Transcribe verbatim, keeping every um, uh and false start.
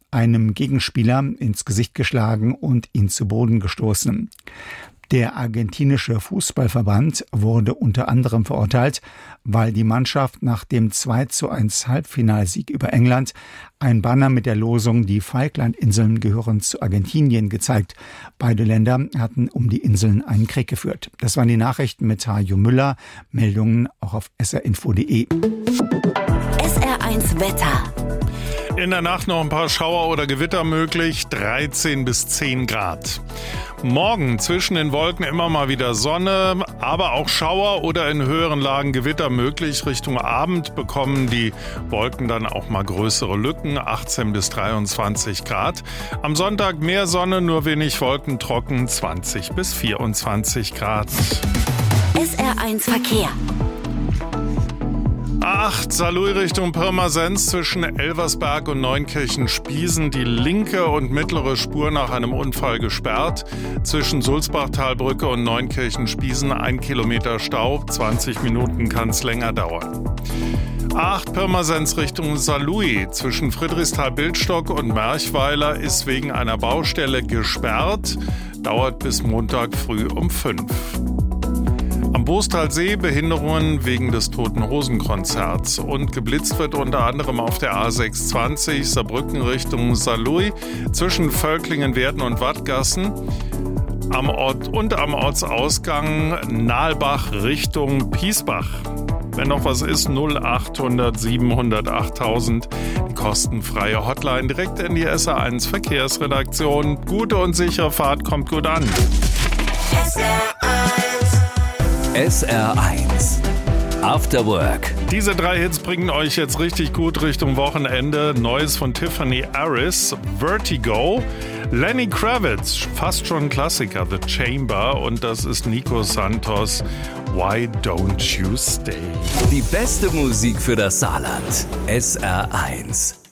einem Gegenspieler ins Gesicht geschlagen und ihn zu Boden gestoßen. Der argentinische Fußballverband wurde unter anderem verurteilt, weil die Mannschaft nach dem zwei zu eins Halbfinalsieg über England ein Banner mit der Losung „Die Falklandinseln gehören zu Argentinien" gezeigt. Beide Länder hatten um die Inseln einen Krieg geführt. Das waren die Nachrichten mit Hajo Müller. Meldungen auch auf s r info punkt d e. S R eins Wetter. In der Nacht noch ein paar Schauer oder Gewitter möglich, dreizehn bis zehn Grad. Morgen zwischen den Wolken immer mal wieder Sonne, aber auch Schauer oder in höheren Lagen Gewitter möglich. Richtung Abend bekommen die Wolken dann auch mal größere Lücken, achtzehn bis dreiundzwanzig Grad. Am Sonntag mehr Sonne, nur wenig Wolken, trocken, zwanzig bis vierundzwanzig Grad. S R eins Verkehr. A acht Saarlouis Richtung Pirmasens zwischen Elversberg und Neunkirchen-Spiesen. Die linke und mittlere Spur nach einem Unfall gesperrt. Zwischen Sulzbachtalbrücke und Neunkirchen-Spiesen ein Kilometer Stau. zwanzig Minuten kann es länger dauern. A acht Pirmasens Richtung Saarlouis zwischen Friedrichsthal-Bildstock und Merchweiler ist wegen einer Baustelle gesperrt. Dauert bis Montag früh um fünf. Am Boostalsee Behinderungen wegen des Toten-Hosen-Konzerts und geblitzt wird unter anderem auf der A sechshundertzwanzig Saarbrücken Richtung Saarlouis zwischen Völklingen, Werden und Wattgassen am Ort und am Ortsausgang Nahlbach Richtung Piesbach. Wenn noch was ist, null achthundert siebenhundert achttausend, die kostenfreie Hotline direkt in die S R eins Verkehrsredaktion. Gute und sichere Fahrt, kommt gut an. S R eins. S R eins After Work. Diese drei Hits bringen euch jetzt richtig gut Richtung Wochenende. Neues von Tiffany Harris, Vertigo, Lenny Kravitz, fast schon ein Klassiker, The Chamber, und das ist Nico Santos, Why Don't You Stay. Die beste Musik für das Saarland. S R eins.